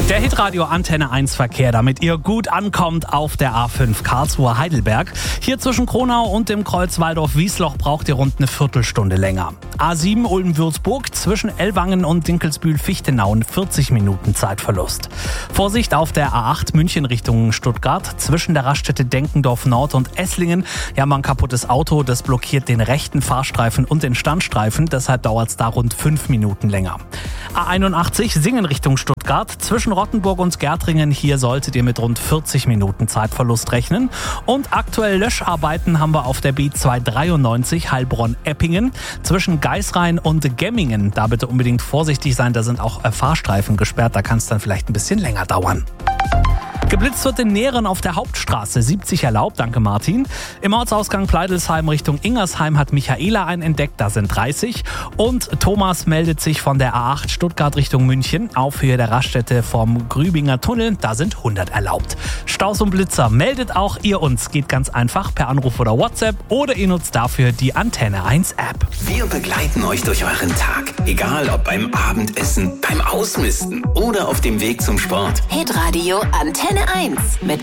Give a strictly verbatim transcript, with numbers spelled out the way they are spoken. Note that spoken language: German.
Der Hitradio Antenne eins Verkehr, damit ihr gut ankommt auf der A fünf Karlsruhe-Heidelberg. Hier zwischen Kronau und dem Kreuz Waldorf-Wiesloch braucht ihr rund eine Viertelstunde länger. A sieben Ulm-Würzburg zwischen Ellwangen und Dinkelsbühl-Fichtenau vierzig Minuten Zeitverlust. Vorsicht auf der A acht München Richtung Stuttgart zwischen der Raststätte Denkendorf Nord und Esslingen. Ja, mal ein kaputtes Auto, das blockiert den rechten Fahrstreifen und den Standstreifen. Deshalb dauert es da rund fünf Minuten länger. A einundachtzig Singen Richtung Stuttgart zwischen Rottenburg und Gärtringen. Hier solltet ihr mit rund vierzig Minuten Zeitverlust rechnen. Und aktuell Löscharbeiten haben wir auf der B zweihundertdreiundneunzig Heilbronn-Eppingen zwischen Geisrhein und Gemmingen. Da bitte unbedingt vorsichtig sein, da sind auch Fahrstreifen gesperrt. Da kann es dann vielleicht ein bisschen länger dauern. Geblitzt wird in Nähren auf der Hauptstraße, siebzig erlaubt, danke Martin. Im Ortsausgang Pleidelsheim Richtung Ingersheim hat Michaela einen entdeckt, da sind dreißig. Und Thomas meldet sich von der A acht Stuttgart Richtung München auf Höhe der Raststätte vom Grübinger Tunnel, da sind hundert erlaubt. Staus und Blitzer, meldet auch ihr uns, geht ganz einfach per Anruf oder WhatsApp oder ihr nutzt dafür die Antenne eins App. Wir begleiten euch durch euren Tag, egal ob beim Abendessen, beim Ausmisten oder auf dem Weg zum Sport. Hitradio Antenne eins mit